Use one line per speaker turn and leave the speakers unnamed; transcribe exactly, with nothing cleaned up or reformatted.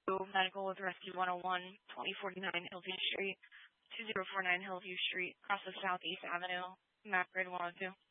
Medical with Rescue one oh one, twenty forty-nine Hillview Street, two zero four nine Hillview Street, across the Southeast Avenue, map grade one oh two.